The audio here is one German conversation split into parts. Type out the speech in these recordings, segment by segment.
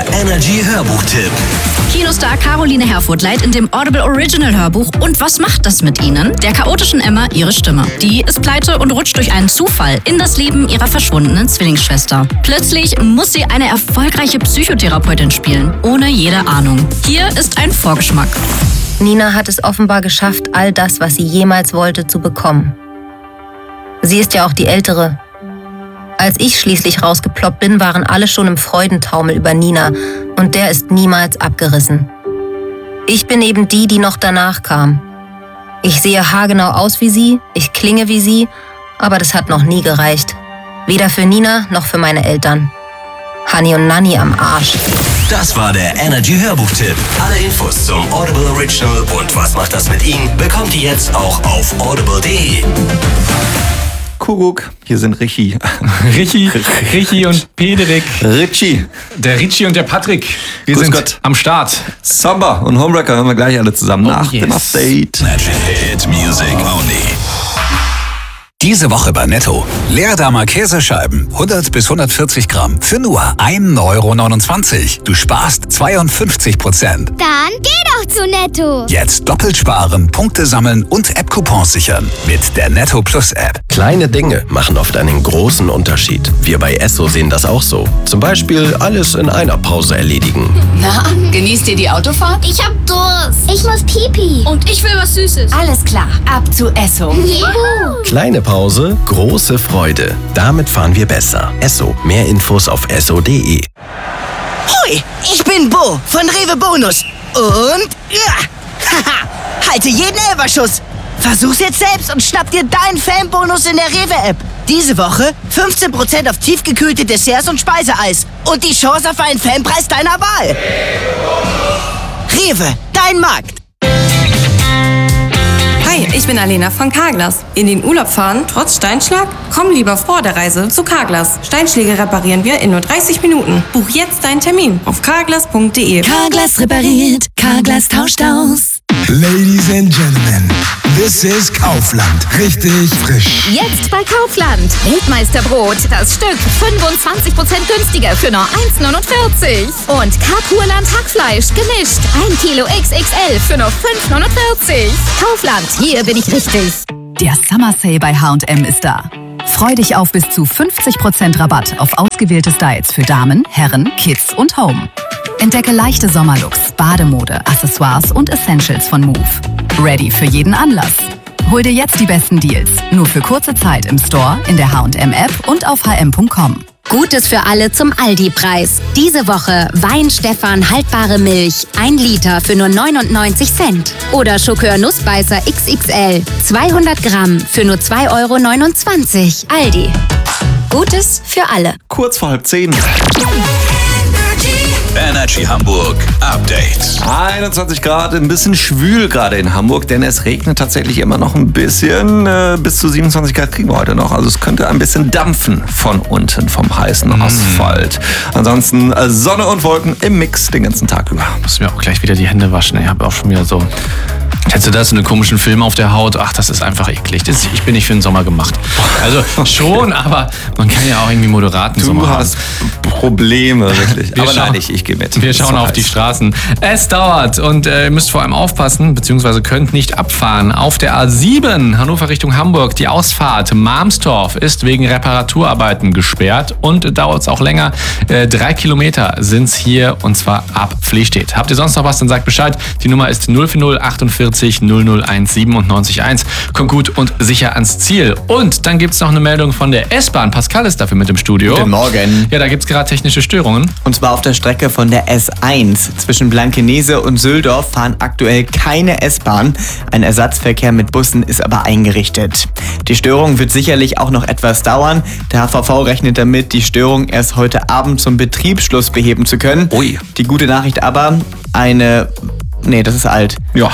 Der Energy Hörbuchtipp. Kinostar Caroline Herfurth leiht in dem Audible Original Hörbuch Und was macht das mit Ihnen? Der chaotischen Emma ihre Stimme. Die ist pleite und rutscht durch einen Zufall in das Leben ihrer verschwundenen Zwillingsschwester. Plötzlich muss sie eine erfolgreiche Psychotherapeutin spielen, ohne jede Ahnung. Hier ist ein Vorgeschmack. Nina hat es offenbar geschafft, all das, was sie jemals wollte, zu bekommen. Sie ist ja auch die Ältere. Als ich schließlich rausgeploppt bin, waren alle schon im Freudentaumel über Nina und der ist niemals abgerissen. Ich bin eben die, die noch danach kam. Ich sehe haargenau aus wie sie, ich klinge wie sie, aber das hat noch nie gereicht. Weder für Nina noch für meine Eltern. Hani und Nanni am Arsch. Das war der Energy Hörbuchtipp. Alle Infos zum Audible Original und was macht das mit Ihnen bekommt ihr jetzt auch auf audible.de. Kuckuck, hier sind Richie. Richie und Pederik. Richie. Der Richie und der Patrick. Wir Grüß sind Gott. am Start. Samba und Homewrecker hören wir gleich alle zusammen nach dem Update. Energy Hit Music Only. Diese Woche bei Netto. Leerdammer Käsescheiben, 100 bis 140 Gramm, für nur 1,29 €. Du sparst 52%. Dann geh doch zu Netto. Jetzt doppelt sparen, Punkte sammeln und App-Coupons sichern mit der Netto Plus App. Kleine Dinge machen oft einen großen Unterschied. Wir bei Esso sehen das auch so. Zum Beispiel alles in einer Pause erledigen. Na, genießt ihr die Autofahrt? Ich hab Durst. Ich muss Pipi. Und ich will was Süßes. Alles klar, ab zu Esso. Juhu. Kleine Pause, große Freude. Damit fahren wir besser. Esso. Mehr Infos auf esso.de. Hoi, ich bin Bo von Rewe Bonus. Und halte jeden Elberschuss. Versuch's jetzt selbst und schnapp dir deinen Fanbonus in der Rewe-App. Diese Woche 15% auf tiefgekühlte Desserts und Speiseeis. Und die Chance auf einen Fanpreis deiner Wahl. Rewe, dein Markt. Hi, ich bin Alena von Carglass. In den Urlaub fahren, trotz Steinschlag? Komm lieber vor der Reise zu Carglass. Steinschläge reparieren wir in nur 30 Minuten. Buch jetzt deinen Termin auf carglass.de. Carglass repariert, Carglass tauscht aus. Ladies and Gentlemen, this is Kaufland. Richtig frisch. Jetzt bei Kaufland. Weltmeisterbrot, das Stück 25% günstiger für nur 1,49 €. Und Karpurland Hackfleisch gemischt 1 Kilo XXL für nur 5,49 €. Kaufland, hier bin ich richtig. Der Summer Sale bei H&M ist da. Freu dich auf bis zu 50% Rabatt auf ausgewählte Styles für Damen, Herren, Kids und Home. Entdecke leichte Sommerlooks, Bademode, Accessoires und Essentials von Move. Ready für jeden Anlass. Hol dir jetzt die besten Deals. Nur für kurze Zeit im Store, in der H&M-App und auf hm.com. Gutes für alle zum Aldi-Preis. Diese Woche Wein Stefan haltbare Milch, 1 Liter für nur 99 Cent. Oder Schokör Nussbeißer XXL, 200 Gramm für nur 2,29 €. Aldi. Gutes für alle. Kurz vor 9:30. Energy Hamburg Update. 21 Grad, ein bisschen schwül gerade in Hamburg, denn es regnet tatsächlich immer noch ein bisschen. Bis zu 27 Grad kriegen wir heute noch. Also es könnte ein bisschen dampfen von unten vom heißen Asphalt. Ansonsten Sonne und Wolken im Mix den ganzen Tag über. Muss mir auch gleich wieder die Hände waschen. Ich habe auch schon wieder so... Kennst du das? So einen komischen Film auf der Haut? Ach, das ist einfach eklig. Ich bin nicht für den Sommer gemacht. Also schon, aber man kann ja auch irgendwie moderaten Sommer haben. Du hast Probleme, wirklich. Aber nein, ich gehe mit. Wir schauen auf die Straßen. Es dauert und ihr müsst vor allem aufpassen, beziehungsweise könnt nicht abfahren. Auf der A7 Hannover Richtung Hamburg, die Ausfahrt Marmstorf ist wegen Reparaturarbeiten gesperrt und dauert es auch länger. 3 Kilometer sind es hier und zwar ab Flehstedt. Habt ihr sonst noch was, dann sagt Bescheid. Die Nummer ist 040 48 001 97 1. Kommt gut und sicher ans Ziel. Und dann gibt es noch eine Meldung von der S-Bahn. Pascal ist dafür mit im Studio. Guten Morgen. Ja, da gibt es gerade technische Störungen. Und zwar auf der Strecke von der S1. Zwischen Blankenese und Süldorf fahren aktuell keine S-Bahn. Ein Ersatzverkehr mit Bussen ist aber eingerichtet. Die Störung wird sicherlich auch noch etwas dauern. Der HVV rechnet damit, die Störung erst heute Abend zum Betriebsschluss beheben zu können. Ui. Die gute Nachricht aber, Nee, das ist alt. Ja.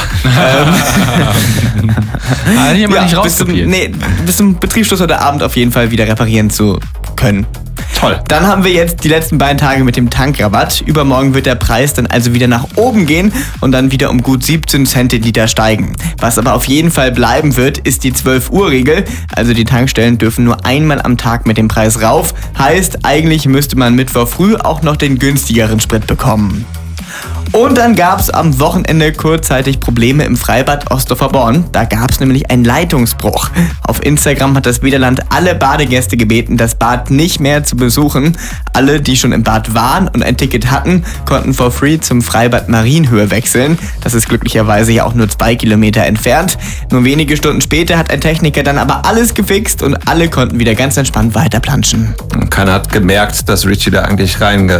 Hier mal nicht rauskopiert. Bis zum Betriebsschluss heute Abend auf jeden Fall wieder reparieren zu können. Toll. Dann haben wir jetzt die letzten beiden Tage mit dem Tankrabatt. Übermorgen wird der Preis dann also wieder nach oben gehen und dann wieder um gut 17 Cent den Liter steigen. Was aber auf jeden Fall bleiben wird, ist die 12-Uhr-Regel. Also die Tankstellen dürfen nur einmal am Tag mit dem Preis rauf. Heißt, eigentlich müsste man Mittwoch früh auch noch den günstigeren Sprit bekommen. Und dann gab es am Wochenende kurzzeitig Probleme im Freibad Ostdorfer-Born. Da gab es nämlich einen Leitungsbruch. Auf Instagram hat das Bäderland alle Badegäste gebeten, das Bad nicht mehr zu besuchen. Alle, die schon im Bad waren und ein Ticket hatten, konnten for free zum Freibad Marienhöhe wechseln. Das ist glücklicherweise ja auch nur 2 Kilometer entfernt. Nur wenige Stunden später hat ein Techniker dann aber alles gefixt und alle konnten wieder ganz entspannt weiterplanschen. Keiner hat gemerkt, dass Richie da eigentlich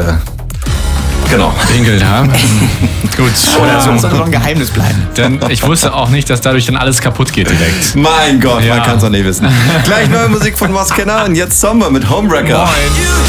Pinkelt haben. Gut. Oder soll doch ein Geheimnis bleiben. Denn ich wusste auch nicht, dass dadurch dann alles kaputt geht direkt. Mein Gott, man kann es doch nicht wissen. Gleich neue Musik von Moss Kenner und jetzt Sommer mit Homewrecker. Moin.